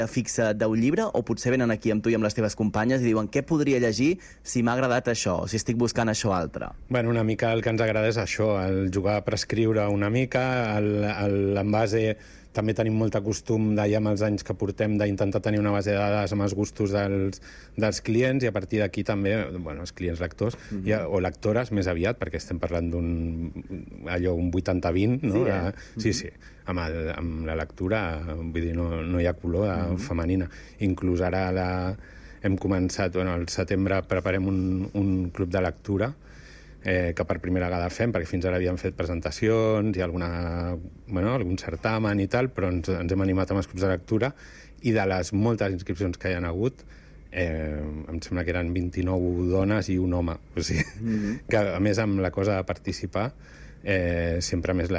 fixa d'un llibre, o potser venen aquí amb tu i amb les teves companyes i diuen què podria llegir si m'ha agradat això, o si estic buscant això altre? Bueno, una mica el que ens agrada és això, el jugar a prescriure una mica, l'envase. També tenim molt costum, ja amb els anys que portem, d'intentar tenir una base de dades amb els gustos dels clients, i a partir d'aquí també, bueno, els clients lectors, o lectores més aviat, perquè estem parlant un 80-20, no? Sí. Amb la lectura, vull dir, no hi ha color femenina. Inclús ara hem començat, al setembre preparem un club de lectura, que per primera vegada fem, perquè fins ara havíem fet presentacions i algun certamen i tal, però ens hem animat amb els clubs de lectura, i de les moltes inscripcions que hi ha hagut, em sembla que eren 29 dones i un home. O sigui, que a més amb la cosa de participar, sempre més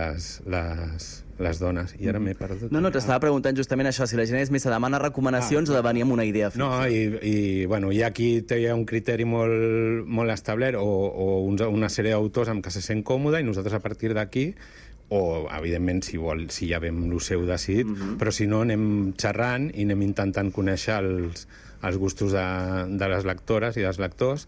les dones. I ara m'he perdut. No, t'estava preguntant justament això, si la gent més se demana recomanacions o de venir amb una idea fixa. No, i aquí hi ha un criteri molt establert, o una sèrie d'autors amb què se sent còmode, i nosaltres a partir d'aquí, o evidentment si ja vam el seu decidit, però si no anem xerrant i anem intentant conèixer els gustos de les lectores i dels lectors,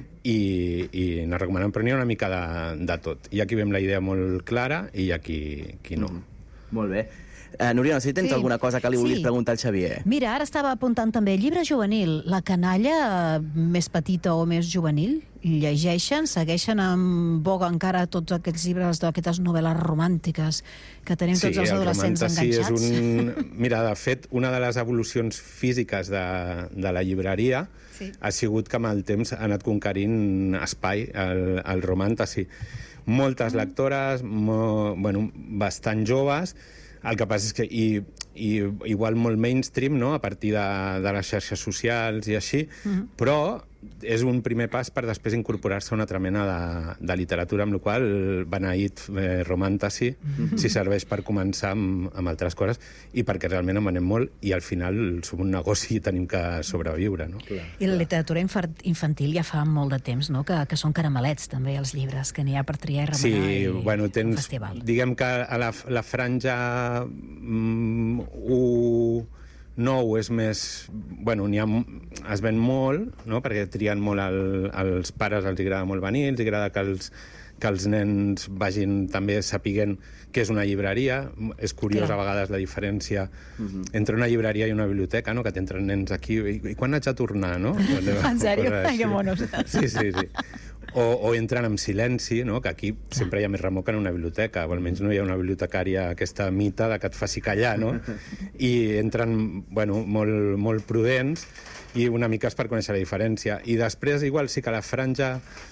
i anar recomanant, però n'hi ha una mica de tot. Hi ha qui veiem la idea molt clara i hi ha qui no. Molt bé. Núria, no sé si tens alguna cosa que li vulguis preguntar al Xavier. Mira, ara estava apuntant també llibre juvenil. La canalla més petita o més juvenil llegeixen, segueixen en boga encara tots aquests llibres d'aquestes novel·les romàntiques que tenim tots els adolescents enganxats? Mira, de fet, una de les evolucions físiques de la llibreria ha sigut que amb el temps ha anat conquerint espai, el romàntasi. Moltes lectores, bastant joves. El que passa és que igual molt mainstream, no?, a partir de les xarxes socials i així, però és un primer pas per després incorporar-se a una altra mena de literatura, amb la qual beneït romàntasi si serveix per començar amb altres coses, i perquè realment en venem molt i al final som un negoci i tenim que sobreviure, no? I la literatura infantil ja fa molt de temps, no?, que són caramelets també els llibres, que n'hi ha per triar i remenar. Sí, bueno, tens, diguem que a la franja 9 és més... Bueno, es ven molt, no?, perquè trien molt als pares, els agrada molt venir, els agrada que els nens vagin també sapiguen què és una llibreria. És curiós a vegades la diferència entre una llibreria i una biblioteca, no?, que t'entren nens aquí i quan haig de tornar, no? En sèrio? Que monos. Sí. O entren amb silenci, no?, que aquí sempre hi ha més remor que en una biblioteca, o almenys no hi ha una bibliotecària, aquesta mita de que et faci callar, no? I entren, molt prudents, i una mica és per conèixer la diferència. I després, igual, sí que la franja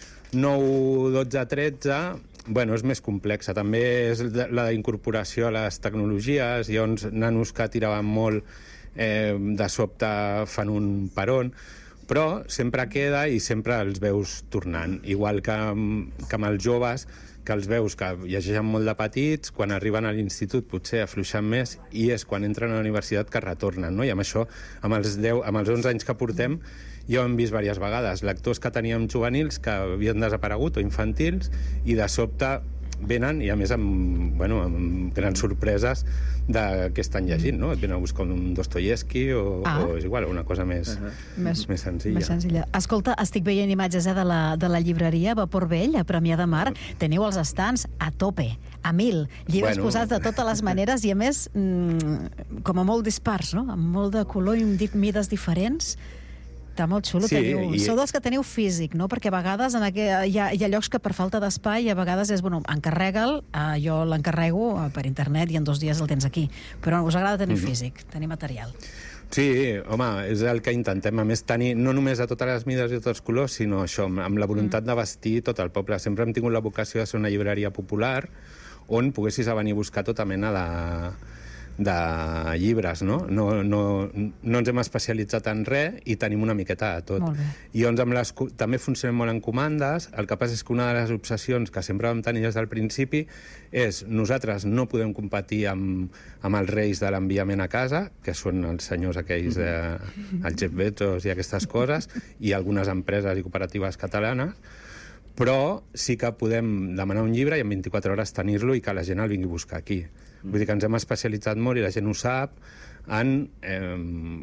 9, 12, 13, és més complexa. També és la incorporació a les tecnologies. Hi ha uns nanos que tiraven molt, de sobte fan un peron, però sempre queda i sempre els veus tornant. Igual que amb els joves, que els veus que llegeixen molt de petits, quan arriben a l'institut potser afluixen més, i és quan entren a la universitat que retornen, no? I amb això, amb els 11 anys que portem, ja ho hem vist diverses vegades. Lectors que teníem juvenils que havien desaparegut, o infantils, i de sobte venen, i a més amb grans sorpreses de què estan llegint, no? Et venen a buscar un Dostoievski o és igual, una cosa més senzilla. Escolta, estic veient imatges de la llibreria Vapor Vell, a Premià de Mar. Teniu els estants a tope, a 1000, llibres posats de totes les maneres, i a més com a molt dispars, no?, amb molt de color i mides diferents. Està molt xulo. Sou dels que teniu físic, no? Perquè a vegades hi ha llocs que per falta d'espai, a vegades és, encarrega'l, jo l'encarrego per internet i en 2 dies el tens aquí. Però us agrada tenir físic, tenir material. Sí, home, és el que intentem, a més, tenir no només a totes les mides i tots els colors, sinó això, amb la voluntat de vestir tot el poble. Sempre hem tingut la vocació de ser una llibreria popular on poguessis venir a buscar tota mena de llibres, no? No ens hem especialitzat en res i tenim una miqueta de tot. I llavors també funcionem molt en comandes. El que passa és que una de les obsessions que sempre vam tenir des del principi és nosaltres no podem competir amb els reis de l'enviament a casa, que són els senyors aquells el Jeff Bezos i aquestes coses, i algunes empreses i cooperatives catalanes, però sí que podem demanar un llibre i en 24 hores tenir-lo i que la gent el vingui a buscar aquí. Vull dir que ens hem especialitzat molt i la gent ho sap. en